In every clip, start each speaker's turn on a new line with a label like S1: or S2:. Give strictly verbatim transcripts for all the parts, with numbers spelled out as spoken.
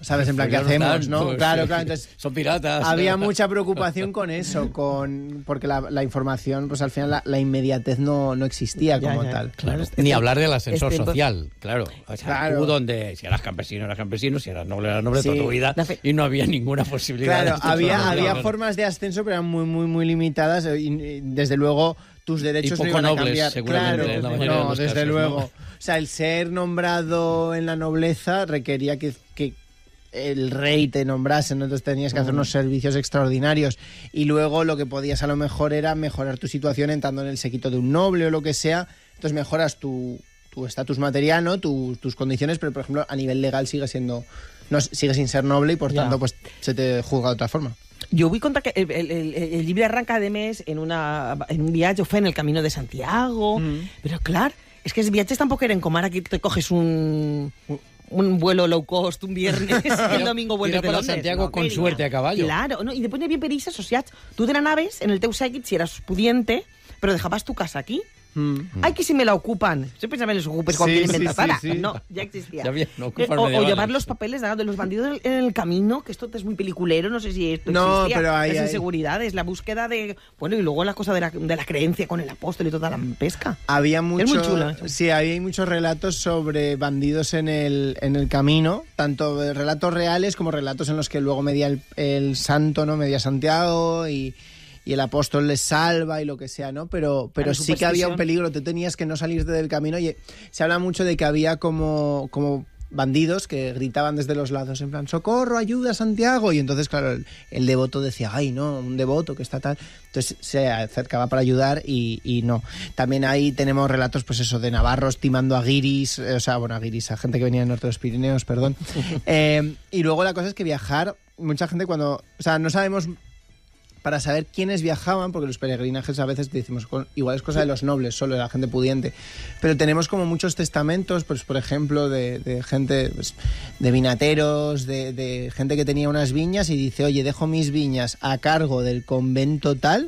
S1: ¿sabes? En plan, ¿qué hacemos, no?
S2: Pues,
S1: claro, claro, entonces...
S2: Son piratas.
S1: Había mucha preocupación con eso, con porque la, la información, pues al final la, la inmediatez no, no existía
S3: Ya,
S1: como
S3: ya.
S1: tal.
S2: Claro. Ni hablar del ascensor
S3: este,
S2: social, claro. O sea,
S1: Claro.
S2: tú donde, si eras campesino, eras campesino, si eras noble, eras noble
S1: Sí.
S2: toda tu vida,
S3: La fe-
S2: y no había ninguna posibilidad.
S1: Claro,
S2: de ascensor
S1: había,
S2: social.
S1: había formas de ascenso, pero eran muy, muy, muy limitadas y, y desde luego tus derechos
S2: Y
S1: no
S2: poco
S1: iban a
S2: nobles,
S1: cambiar.
S2: seguramente,
S1: Claro,
S2: en la mayoría de
S1: no,
S2: los
S1: desde
S2: casos,
S1: luego.
S2: ¿no?
S1: O sea, el ser nombrado en la nobleza requería que, que el rey te nombrase, ¿no? Entonces tenías que hacer unos servicios extraordinarios y luego lo que podías a lo mejor era mejorar tu situación entrando en el séquito de un noble o lo que sea. Entonces mejoras tu tu estatus material, ¿no? Tu, tus condiciones, pero por ejemplo a nivel legal sigue siendo no sigue sin ser noble y por
S3: Ya.
S1: tanto pues se te juzga de otra forma.
S3: Jo vull contar que el, el, el, el llibre arranca, de més, en, una, en un viatge, ho fa en el Camino de Santiago,
S1: Mm.
S3: però clar, és que els viatges tampoc eren com ara que te coges un, un vuelo low cost un viernes y el domingo vuelves
S2: Tira
S3: de
S2: para
S3: Londres.
S2: Santiago
S3: no,
S2: con
S3: quería.
S2: suerte a caballo.
S3: Claro, no, i després n'hi havia perills associats. Tu te n'anaves en el teu seguit, si eras pudiente, però dejaves tu casa aquí.
S1: Mm.
S3: Ay, que si me la ocupan. Siempre se me los ocupes con
S1: Sí,
S3: quien
S1: sí,
S3: inventas.
S1: sí, sí.
S3: No, ya existía.
S2: Ya había, no,
S3: Eh,
S2: ocupar
S3: o, o
S2: medievales.
S3: llevar los papeles de, de los bandidos en el camino, que esto es muy peliculero, no sé si esto
S1: No,
S3: existía.
S1: pero hay-
S3: Las
S1: hay-
S3: inseguridades, la búsqueda de... Bueno, y luego la cosa de la, de la creencia con el apóstol y toda la pesca.
S1: Había mucho,
S3: muy chulo eso.
S1: sí, había muchos relatos sobre bandidos en el, en el camino, tanto relatos reales como relatos en los que luego media el, el santo, ¿no? Media Santiago y, y el apóstol les salva y lo que sea, ¿no? Pero, pero
S3: La
S1: sí que había un
S3: superstición.
S1: peligro, tú tenías que no salirte del camino y se habla mucho de que había como... como bandidos que gritaban desde los lados en plan, socorro, ayuda, Santiago, y entonces claro, el, el devoto decía, ay no, un devoto que está tal, entonces se acercaba para ayudar y, y no. También ahí tenemos relatos pues eso, de navarros timando a guiris, eh, o sea, bueno, a guiris, a gente que venía del norte de los Pirineos, perdón. eh, y luego la cosa es que viajar, mucha gente cuando, o sea, no sabemos para saber quiénes viajaban, porque los peregrinajes a veces decimos, igual es cosa de los nobles, solo de la gente pudiente, pero tenemos como muchos testamentos, pues por ejemplo, de, de gente, pues, de vinateros, de, de gente que tenía unas viñas y dice, oye, dejo mis viñas a cargo del convento tal,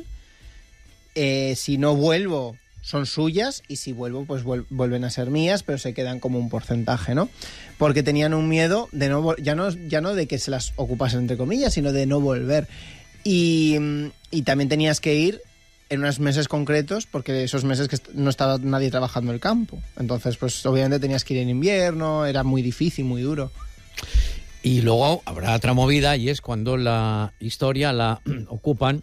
S1: eh, si no vuelvo son suyas y si vuelvo pues vuel- vuelven a ser mías, pero se quedan como un porcentaje, ¿no? Porque tenían un miedo de no vol- ya no ya no de que se las ocupasen entre comillas, sino de no volver. Y, y también tenías que ir en unos meses concretos, porque esos meses que est- no estaba nadie trabajando el campo. Entonces, pues obviamente tenías que ir en invierno, era muy difícil, muy duro.
S2: Y luego habrá otra movida y es cuando la historia la ocupan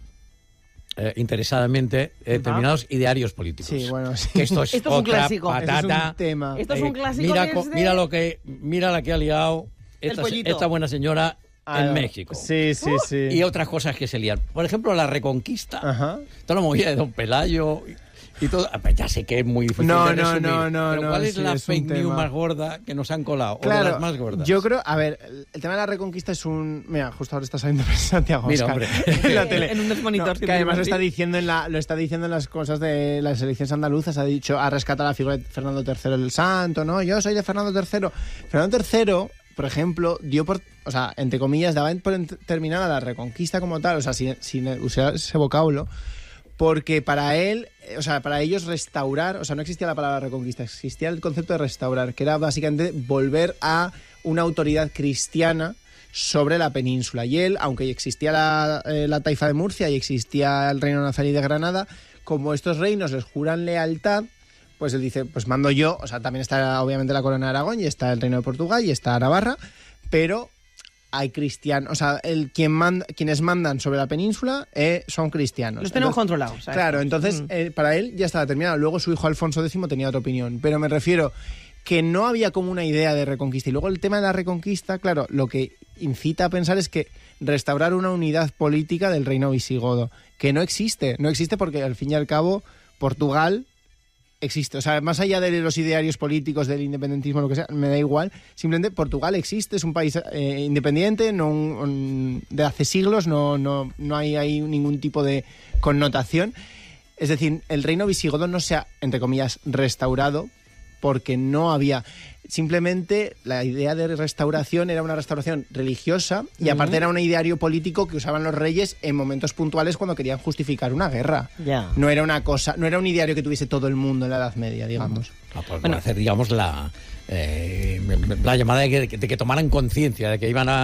S2: eh, interesadamente eh, determinados idearios políticos.
S1: Sí, bueno, sí.
S2: Que esto es
S3: Esto es un
S2: otra
S3: clásico.
S2: patata.
S1: Eso es un tema.
S3: Esto es un clásico
S2: Mira,
S3: que
S2: co-
S3: es de-
S2: mira lo que mira la que ha liado esta,
S3: pollito.
S2: esta buena señora
S1: Ah,
S2: en México.
S1: Sí, sí, sí.
S2: Y otras cosas que se lían. Por ejemplo, la Reconquista.
S1: Ajá.
S2: Toda la movida de Don Pelayo y, y todo. Ah, pues ya sé que es muy difícil
S1: No,
S2: de
S1: no,
S2: resumir,
S1: no, no,
S2: pero
S1: no,
S2: ¿cuál es
S1: sí,
S2: la
S1: es un
S2: fake news
S1: tema.
S2: más gorda que nos han colado? O de
S1: Claro,
S2: las más gordas.
S1: yo creo, a ver, el, el tema de la Reconquista es un... Mira, justo ahora está saliendo Santiago
S2: Mira,
S1: Oscar,
S2: hombre.
S1: en la tele.
S3: En unos monitores que
S1: que además lo
S3: tenemos,
S1: está
S3: sí.
S1: diciendo en la, lo está diciendo en las cosas de las elecciones andaluzas, ha dicho, ha rescatado la figura de Fernando tercero el Santo, ¿no? Yo soy de Fernando tercero. Fernando tercero, por ejemplo, dio por, o sea, entre comillas, daba por ent- terminada la Reconquista como tal, o sea, sin, sin usar ese vocablo, porque para él, eh, o sea, para ellos restaurar, o sea, no existía la palabra reconquista, existía el concepto de restaurar, que era básicamente volver a una autoridad cristiana sobre la península. Y él, aunque existía la, eh, la taifa de Murcia y existía el reino nazarí de Granada, como estos reinos les juran lealtad, pues él dice, pues mando yo, o sea, también está obviamente la corona de Aragón y está el reino de Portugal y está Navarra, pero hay cristianos, o sea, el, quien manda, quienes mandan sobre la península eh, son cristianos.
S3: Los tenemos
S1: Entonces,
S3: controlados, ¿sabes?
S1: claro, entonces
S3: Mm.
S1: eh, para él ya estaba terminado. Luego su hijo Alfonso décimo tenía otra opinión, pero me refiero que no había como una idea de reconquista. Y luego el tema de la reconquista, claro, lo que incita a pensar es que restaurar una unidad política del reino visigodo, que no existe, no existe porque al fin y al cabo Portugal existe, o sea, más allá de los idearios políticos, del independentismo, lo que sea, me da igual, simplemente Portugal existe, es un país eh, independiente, no un, un- de hace siglos, no, no, no hay ahí ningún tipo de connotación, es decir, el reino visigodo no se ha, entre comillas, restaurado, porque no había, simplemente la idea de restauración era una restauración religiosa y aparte era un ideario político que usaban los reyes en momentos puntuales cuando querían justificar una guerra.
S3: Ya.
S1: No era una cosa, no era un ideario que tuviese todo el mundo en la Edad Media, digamos.
S2: Ah, pues
S3: Bueno.
S2: hacer, digamos, la, eh, la llamada de que, de que tomaran conciencia de que iban a